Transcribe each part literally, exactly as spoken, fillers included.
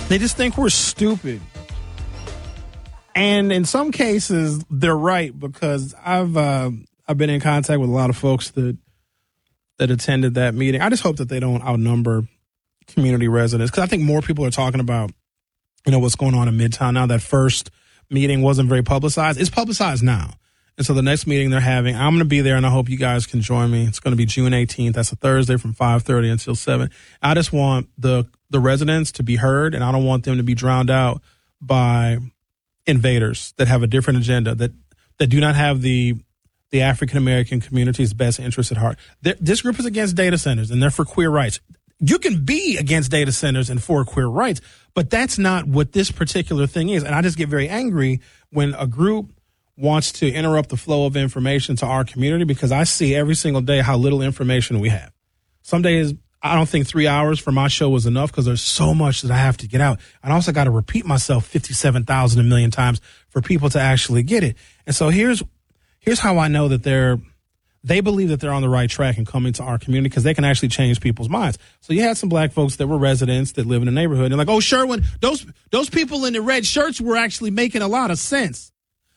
They just think we're stupid. And in some cases, they're right, because I've uh, I've been in contact with a lot of folks that that attended that meeting. I just hope that they don't outnumber community residents, because I think more people are talking about, you know, what's going on in Midtown now. That first meeting wasn't very publicized. It's publicized now. And so the next meeting they're having, I'm going to be there, and I hope you guys can join me. It's going to be June eighteenth. That's a Thursday from five thirty until seven. I just want the the residents to be heard, and I don't want them to be drowned out by invaders that have a different agenda, that that do not have the the African-American community's best interests at heart. They're, this group is against data centers, and they're for queer rights. You can be against data centers and for queer rights, but that's not what this particular thing is. And I just get very angry when a group wants to interrupt the flow of information to our community, because I see every single day how little information we have. Some days I don't think three hours for my show was enough, because there's so much that I have to get out. And I also got to repeat myself fifty-seven thousand a million times for people to actually get it. And so here's here's how I know that they're they believe that they're on the right track and coming to our community, because they can actually change people's minds. So you had some black folks that were residents that live in the neighborhood, and they're like, oh, Sherwin, those those people in the red shirts were actually making a lot of sense.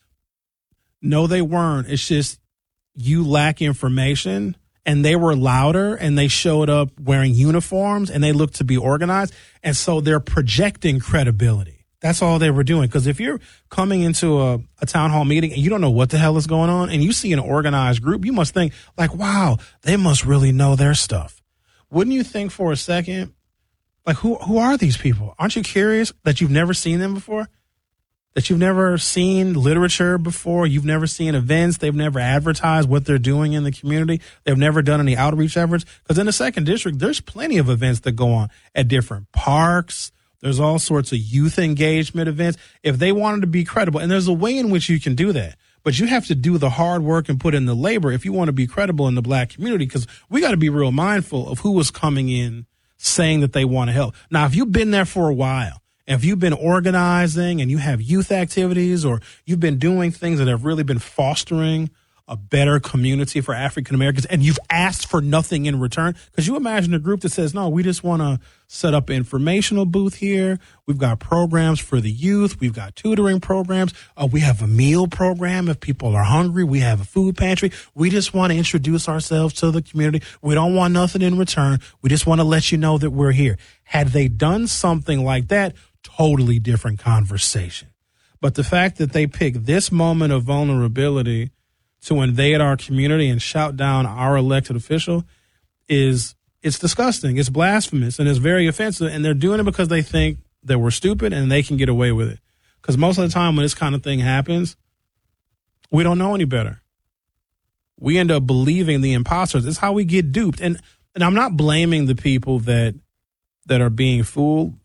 No, they weren't. It's just you lack information, and they were louder, and they showed up wearing uniforms, and they looked to be organized. And so they're projecting credibility. That's all they were doing. Because if you're coming into a, a town hall meeting and you don't know what the hell is going on, and you see an organized group, you must think like, wow, they must really know their stuff. Wouldn't you think for a second, like, who who are these people? Aren't you curious that you've never seen them before? That you've never seen literature before? You've never seen events. They've never advertised what they're doing in the community. They've never done any outreach efforts. Because in the second district, there's plenty of events that go on at different parks. There's all sorts of youth engagement events. If they wanted to be credible, and there's a way in which you can do that, but you have to do the hard work and put in the labor if you want to be credible in the black community, because we got to be real mindful of who was coming in saying that they want to help. Now, if you've been there for a while, if you've been organizing and you have youth activities, or you've been doing things that have really been fostering a better community for African Americans, and you've asked for nothing in return, because you imagine a group that says, no, we just want to set up an informational booth here. We've got programs for the youth. We've got tutoring programs. Uh, we have a meal program. If people are hungry, we have a food pantry. We just want to introduce ourselves to the community. We don't want nothing in return. We just want to let you know that we're here. Had they done something like that, totally different conversation. But the fact that they pick this moment of vulnerability to invade our community and shout down our elected official is, it's disgusting. It's blasphemous, and it's very offensive. And they're doing it because they think that we're stupid and they can get away with it. Because most of the time when this kind of thing happens, we don't know any better. We end up believing the imposters. It's how we get duped. And and I'm not blaming the people that that are being fooled.